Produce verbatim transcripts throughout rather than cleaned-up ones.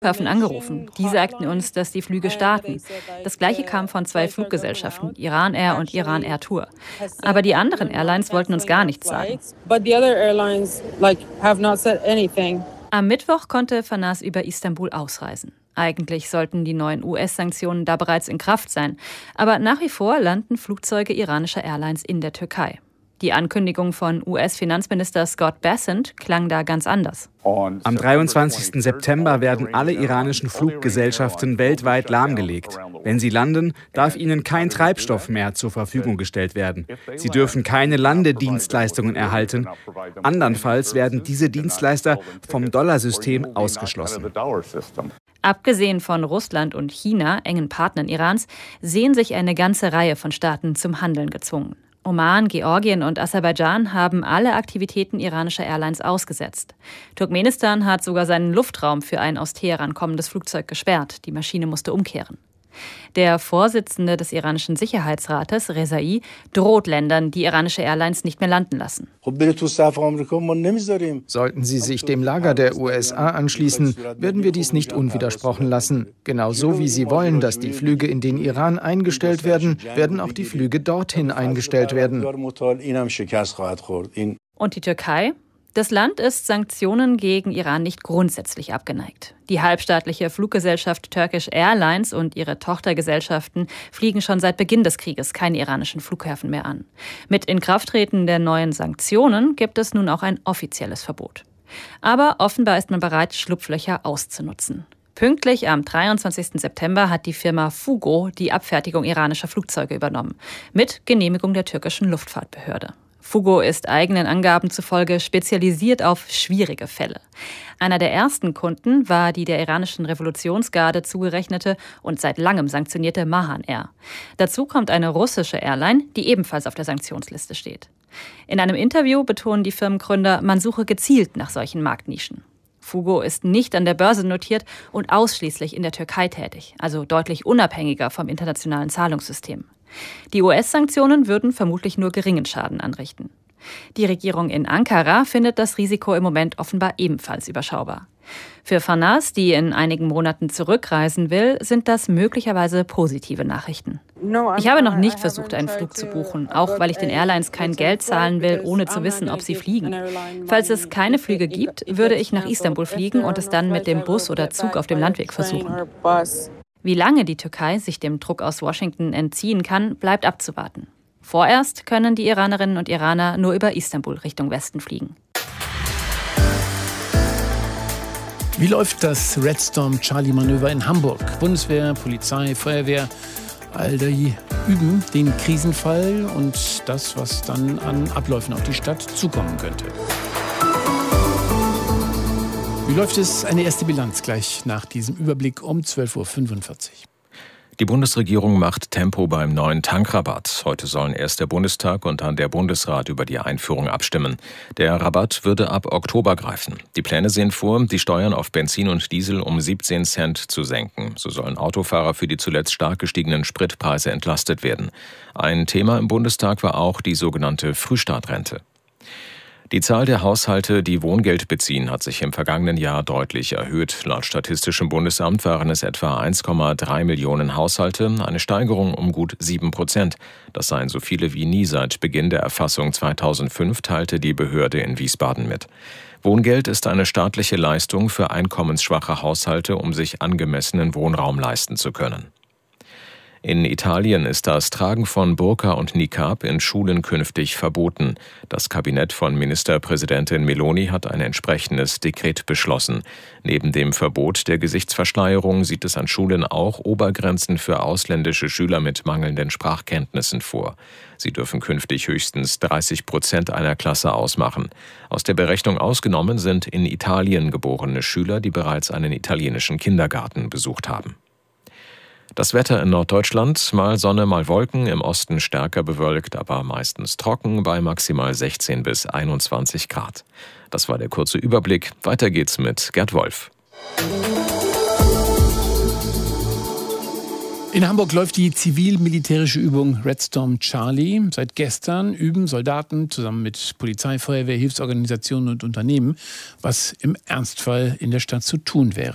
Flughafen angerufen. Die sagten uns, dass die Flüge starten. Das gleiche kam von zwei Fluggesellschaften, Iran Air und Iran Air Tour. Aber die anderen Airlines wollten uns gar nichts sagen. Am Mittwoch konnte Farnaz über Istanbul ausreisen. Eigentlich sollten die neuen U S-Sanktionen da bereits in Kraft sein. Aber nach wie vor landen Flugzeuge iranischer Airlines in der Türkei. Die Ankündigung von U S-Finanzminister Scott Bessent klang da ganz anders. Am dreiundzwanzigsten September werden alle iranischen Fluggesellschaften weltweit lahmgelegt. Wenn sie landen, darf ihnen kein Treibstoff mehr zur Verfügung gestellt werden. Sie dürfen keine Landedienstleistungen erhalten. Andernfalls werden diese Dienstleister vom Dollarsystem ausgeschlossen. Abgesehen von Russland und China, engen Partnern Irans, sehen sich eine ganze Reihe von Staaten zum Handeln gezwungen. Oman, Georgien und Aserbaidschan haben alle Aktivitäten iranischer Airlines ausgesetzt. Turkmenistan hat sogar seinen Luftraum für ein aus Teheran kommendes Flugzeug gesperrt. Die Maschine musste umkehren. Der Vorsitzende des iranischen Sicherheitsrates, Rezai, droht Ländern, die iranische Airlines nicht mehr landen lassen. Sollten sie sich dem Lager der U S A anschließen, werden wir dies nicht unwidersprochen lassen. Genauso wie sie wollen, dass die Flüge in den Iran eingestellt werden, werden auch die Flüge dorthin eingestellt werden. Und die Türkei? Das Land ist Sanktionen gegen Iran nicht grundsätzlich abgeneigt. Die halbstaatliche Fluggesellschaft Turkish Airlines und ihre Tochtergesellschaften fliegen schon seit Beginn des Krieges keine iranischen Flughäfen mehr an. Mit Inkrafttreten der neuen Sanktionen gibt es nun auch ein offizielles Verbot. Aber offenbar ist man bereit, Schlupflöcher auszunutzen. Pünktlich am dreiundzwanzigsten September hat die Firma Fugo die Abfertigung iranischer Flugzeuge übernommen, mit Genehmigung der türkischen Luftfahrtbehörde. Fugo ist eigenen Angaben zufolge spezialisiert auf schwierige Fälle. Einer der ersten Kunden war die der iranischen Revolutionsgarde zugerechnete und seit langem sanktionierte Mahan Air. Dazu kommt eine russische Airline, die ebenfalls auf der Sanktionsliste steht. In einem Interview betonen die Firmengründer, man suche gezielt nach solchen Marktnischen. Fugo ist nicht an der Börse notiert und ausschließlich in der Türkei tätig, also deutlich unabhängiger vom internationalen Zahlungssystem. Die U S-Sanktionen würden vermutlich nur geringen Schaden anrichten. Die Regierung in Ankara findet das Risiko im Moment offenbar ebenfalls überschaubar. Für Farnaz, die in einigen Monaten zurückreisen will, sind das möglicherweise positive Nachrichten. Ich habe noch nicht versucht, einen Flug zu buchen, auch weil ich den Airlines kein Geld zahlen will, ohne zu wissen, ob sie fliegen. Falls es keine Flüge gibt, würde ich nach Istanbul fliegen und es dann mit dem Bus oder Zug auf dem Landweg versuchen. Wie lange die Türkei sich dem Druck aus Washington entziehen kann, bleibt abzuwarten. Vorerst können die Iranerinnen und Iraner nur über Istanbul Richtung Westen fliegen. Wie läuft das Red Storm Charlie-Manöver in Hamburg? Bundeswehr, Polizei, Feuerwehr, all die üben den Krisenfall und das, was dann an Abläufen auf die Stadt zukommen könnte. Wie läuft es? Eine erste Bilanz gleich nach diesem Überblick um zwölf Uhr fünfundvierzig. Die Bundesregierung macht Tempo beim neuen Tankrabatt. Heute sollen erst der Bundestag und dann der Bundesrat über die Einführung abstimmen. Der Rabatt würde ab Oktober greifen. Die Pläne sehen vor, die Steuern auf Benzin und Diesel um siebzehn Cent zu senken. So sollen Autofahrer für die zuletzt stark gestiegenen Spritpreise entlastet werden. Ein Thema im Bundestag war auch die sogenannte Frühstartrente. Die Zahl der Haushalte, die Wohngeld beziehen, hat sich im vergangenen Jahr deutlich erhöht. Laut Statistischem Bundesamt waren es etwa eins Komma drei Millionen Haushalte, eine Steigerung um gut sieben Prozent. Das seien so viele wie nie seit Beginn der Erfassung zweitausendfünf, teilte die Behörde in Wiesbaden mit. Wohngeld ist eine staatliche Leistung für einkommensschwache Haushalte, um sich angemessenen Wohnraum leisten zu können. In Italien ist das Tragen von Burka und Niqab in Schulen künftig verboten. Das Kabinett von Ministerpräsidentin Meloni hat ein entsprechendes Dekret beschlossen. Neben dem Verbot der Gesichtsverschleierung sieht es an Schulen auch Obergrenzen für ausländische Schüler mit mangelnden Sprachkenntnissen vor. Sie dürfen künftig höchstens dreißig Prozent einer Klasse ausmachen. Aus der Berechnung ausgenommen sind in Italien geborene Schüler, die bereits einen italienischen Kindergarten besucht haben. Das Wetter in Norddeutschland, mal Sonne, mal Wolken, im Osten stärker bewölkt, aber meistens trocken bei maximal sechzehn bis einundzwanzig Grad. Das war der kurze Überblick. Weiter geht's mit Gerd Wolf. In Hamburg läuft die zivil-militärische Übung Red Storm Charlie. Seit gestern üben Soldaten zusammen mit Polizei, Feuerwehr, Hilfsorganisationen und Unternehmen, was im Ernstfall in der Stadt zu tun wäre.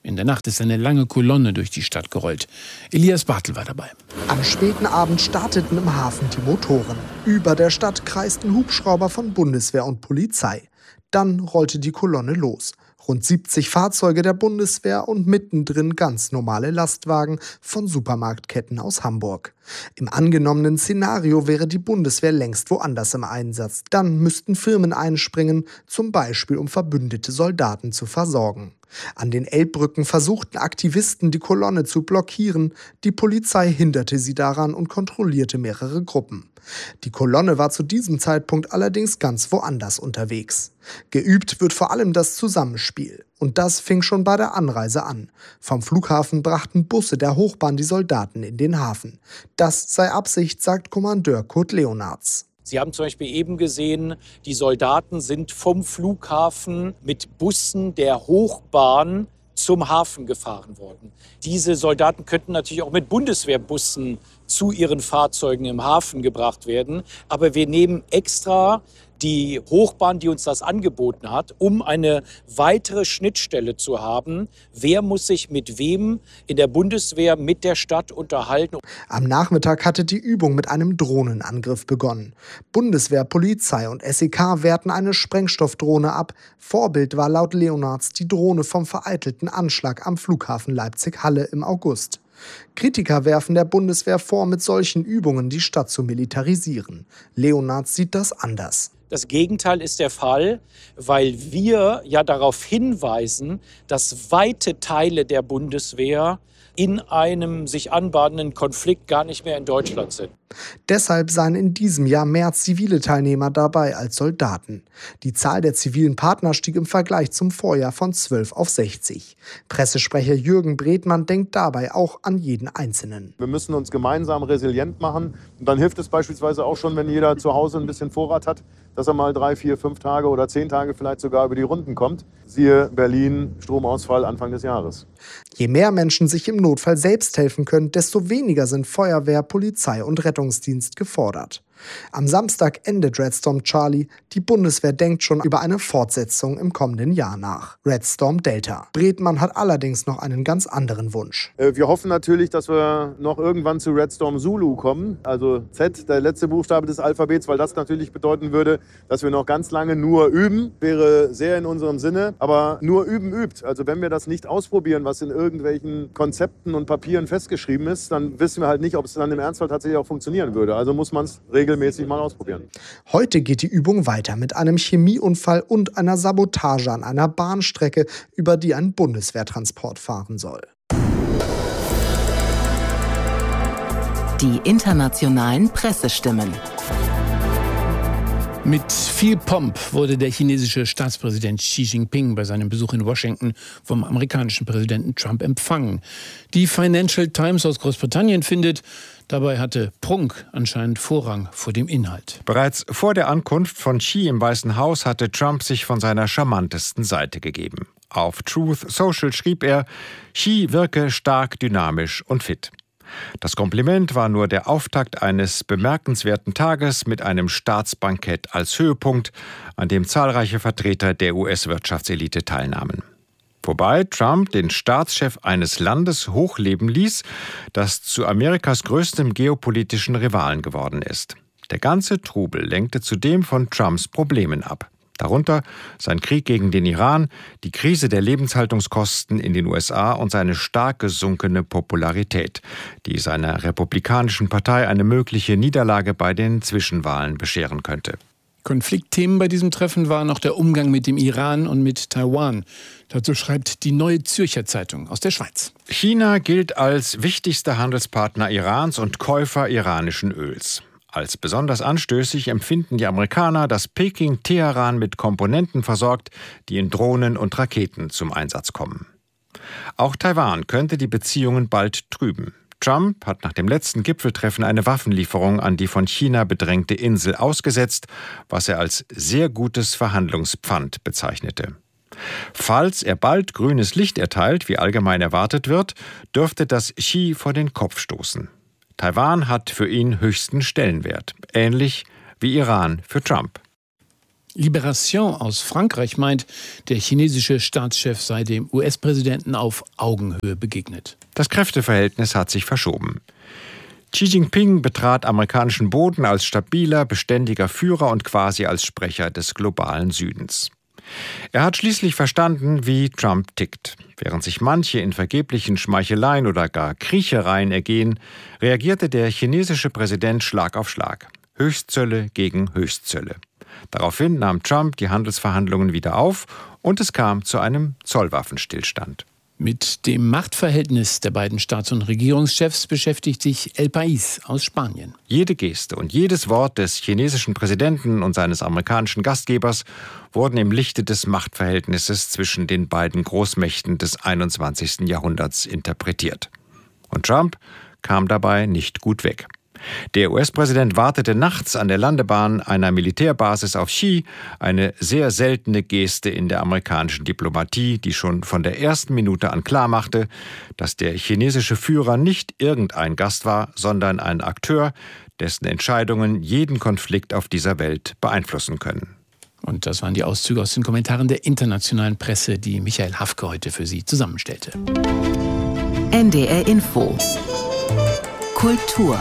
In der Nacht ist eine lange Kolonne durch die Stadt gerollt. Elias Bartel war dabei. Am späten Abend starteten im Hafen die Motoren. Über der Stadt kreisten Hubschrauber von Bundeswehr und Polizei. Dann rollte die Kolonne los. Rund siebzig Fahrzeuge der Bundeswehr und mittendrin ganz normale Lastwagen von Supermarktketten aus Hamburg. Im angenommenen Szenario wäre die Bundeswehr längst woanders im Einsatz. Dann müssten Firmen einspringen, zum Beispiel um verbündete Soldaten zu versorgen. An den Elbbrücken versuchten Aktivisten, die Kolonne zu blockieren. Die Polizei hinderte sie daran und kontrollierte mehrere Gruppen. Die Kolonne war zu diesem Zeitpunkt allerdings ganz woanders unterwegs. Geübt wird vor allem das Zusammenspiel. Und das fing schon bei der Anreise an. Vom Flughafen brachten Busse der Hochbahn die Soldaten in den Hafen. Das sei Absicht, sagt Kommandeur Kurt Leonards. Sie haben zum Beispiel eben gesehen, die Soldaten sind vom Flughafen mit Bussen der Hochbahn zum Hafen gefahren worden. Diese Soldaten könnten natürlich auch mit Bundeswehrbussen zu ihren Fahrzeugen im Hafen gebracht werden. Aber wir nehmen extra die Hochbahn, die uns das angeboten hat, um eine weitere Schnittstelle zu haben. Wer muss sich mit wem in der Bundeswehr mit der Stadt unterhalten? Am Nachmittag hatte die Übung mit einem Drohnenangriff begonnen. Bundeswehr, Polizei und S E K wehrten eine Sprengstoffdrohne ab. Vorbild war laut Leonards die Drohne vom vereitelten Anschlag am Flughafen Leipzig-Halle im August. Kritiker werfen der Bundeswehr vor, mit solchen Übungen die Stadt zu militarisieren. Leonards sieht das anders. Das Gegenteil ist der Fall, weil wir ja darauf hinweisen, dass weite Teile der Bundeswehr in einem sich anbahnenden Konflikt gar nicht mehr in Deutschland sind. Deshalb seien in diesem Jahr mehr zivile Teilnehmer dabei als Soldaten. Die Zahl der zivilen Partner stieg im Vergleich zum Vorjahr von zwölf auf sechzig. Pressesprecher Jürgen Bredmann denkt dabei auch an jeden Einzelnen. Wir müssen uns gemeinsam resilient machen. Und dann hilft es beispielsweise auch schon, wenn jeder zu Hause ein bisschen Vorrat hat, dass er mal drei, vier, fünf Tage oder zehn Tage vielleicht sogar über die Runden kommt. Siehe Berlin, Stromausfall Anfang des Jahres. Je mehr Menschen sich im Notfall selbst helfen können, desto weniger sind Feuerwehr, Polizei und Rettungsdienst gefordert. Am Samstag endet Red Storm Charlie. Die Bundeswehr denkt schon über eine Fortsetzung im kommenden Jahr nach. Red Storm Delta. Bredmann hat allerdings noch einen ganz anderen Wunsch. Wir hoffen natürlich, dass wir noch irgendwann zu Red Storm Zulu kommen. Also Z, der letzte Buchstabe des Alphabets, weil das natürlich bedeuten würde, dass wir noch ganz lange nur üben. Wäre sehr in unserem Sinne. Aber nur üben übt. Also wenn wir das nicht ausprobieren, was in irgendwelchen Konzepten und Papieren festgeschrieben ist, dann wissen wir halt nicht, ob es dann im Ernstfall tatsächlich auch funktionieren würde. Also muss man es regelmäßig mäßig mal ausprobieren. Heute geht die Übung weiter mit einem Chemieunfall und einer Sabotage an einer Bahnstrecke, über die ein Bundeswehrtransport fahren soll. Die internationalen Pressestimmen. Mit viel Pomp wurde der chinesische Staatspräsident Xi Jinping bei seinem Besuch in Washington vom amerikanischen Präsidenten Trump empfangen. Die Financial Times aus Großbritannien findet, dabei hatte Prunk anscheinend Vorrang vor dem Inhalt. Bereits vor der Ankunft von Xi im Weißen Haus hatte Trump sich von seiner charmantesten Seite gegeben. Auf Truth Social schrieb er, Xi wirke stark, dynamisch und fit. Das Kompliment war nur der Auftakt eines bemerkenswerten Tages mit einem Staatsbankett als Höhepunkt, an dem zahlreiche Vertreter der U S-Wirtschaftselite teilnahmen. Wobei Trump den Staatschef eines Landes hochleben ließ, das zu Amerikas größtem geopolitischen Rivalen geworden ist. Der ganze Trubel lenkte zudem von Trumps Problemen ab. Darunter sein Krieg gegen den Iran, die Krise der Lebenshaltungskosten in den U S A und seine stark gesunkene Popularität, die seiner republikanischen Partei eine mögliche Niederlage bei den Zwischenwahlen bescheren könnte. Konfliktthemen bei diesem Treffen waren auch der Umgang mit dem Iran und mit Taiwan. Dazu schreibt die Neue Zürcher Zeitung aus der Schweiz. China gilt als wichtigster Handelspartner Irans und Käufer iranischen Öls. Als besonders anstößig empfinden die Amerikaner, dass Peking Teheran mit Komponenten versorgt, die in Drohnen und Raketen zum Einsatz kommen. Auch Taiwan könnte die Beziehungen bald trüben. Trump hat nach dem letzten Gipfeltreffen eine Waffenlieferung an die von China bedrängte Insel ausgesetzt, was er als sehr gutes Verhandlungspfand bezeichnete. Falls er bald grünes Licht erteilt, wie allgemein erwartet wird, dürfte das Xi vor den Kopf stoßen. Taiwan hat für ihn höchsten Stellenwert, ähnlich wie Iran für Trump. Libération aus Frankreich meint, der chinesische Staatschef sei dem U S-Präsidenten auf Augenhöhe begegnet. Das Kräfteverhältnis hat sich verschoben. Xi Jinping betrat amerikanischen Boden als stabiler, beständiger Führer und quasi als Sprecher des globalen Südens. Er hat schließlich verstanden, wie Trump tickt. Während sich manche in vergeblichen Schmeicheleien oder gar Kriechereien ergehen, reagierte der chinesische Präsident Schlag auf Schlag. Höchstzölle gegen Höchstzölle. Daraufhin nahm Trump die Handelsverhandlungen wieder auf und es kam zu einem Zollwaffenstillstand. Mit dem Machtverhältnis der beiden Staats- und Regierungschefs beschäftigt sich El País aus Spanien. Jede Geste und jedes Wort des chinesischen Präsidenten und seines amerikanischen Gastgebers wurden im Lichte des Machtverhältnisses zwischen den beiden Großmächten des einundzwanzigsten Jahrhunderts interpretiert. Und Trump kam dabei nicht gut weg. Der U S-Präsident wartete nachts an der Landebahn einer Militärbasis auf Xi, eine sehr seltene Geste in der amerikanischen Diplomatie, die schon von der ersten Minute an klarmachte, dass der chinesische Führer nicht irgendein Gast war, sondern ein Akteur, dessen Entscheidungen jeden Konflikt auf dieser Welt beeinflussen können. Und das waren die Auszüge aus den Kommentaren der internationalen Presse, die Michael Hafke heute für Sie zusammenstellte. N D R Info Kultur.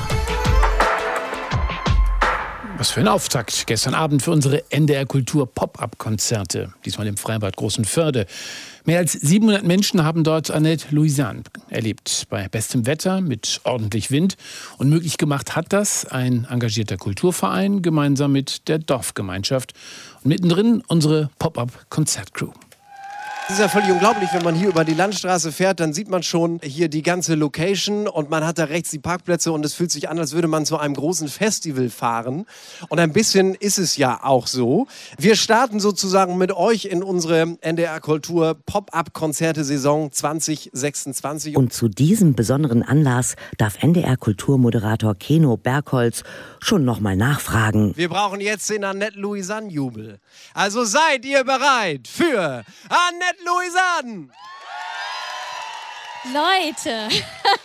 Was für ein Auftakt gestern Abend für unsere N D R Kultur Pop-Up-Konzerte, diesmal im Freibad Großenförde. Mehr als siebenhundert Menschen haben dort Annette Louisanne erlebt, bei bestem Wetter mit ordentlich Wind. Und möglich gemacht hat das ein engagierter Kulturverein gemeinsam mit der Dorfgemeinschaft. Und mittendrin unsere Pop-Up-Konzertcrew. Es ist ja völlig unglaublich, wenn man hier über die Landstraße fährt, dann sieht man schon hier die ganze Location und man hat da rechts die Parkplätze und es fühlt sich an, als würde man zu einem großen Festival fahren. Und ein bisschen ist es ja auch so. Wir starten sozusagen mit euch in unsere N D R Kultur Pop-Up-Konzerte-Saison zwanzig sechsundzwanzig. Und zu diesem besonderen Anlass darf N D R Kulturmoderator Keno Bergholz schon noch mal nachfragen. Wir brauchen jetzt den Annette Louisanne-Jubel. Also seid ihr bereit für Annette Louisanne! Leute!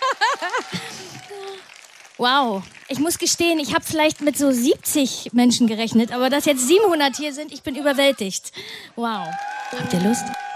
Wow, ich muss gestehen, ich habe vielleicht mit so siebzig Menschen gerechnet, aber dass jetzt siebenhundert hier sind, ich bin überwältigt. Wow. Habt ihr Lust?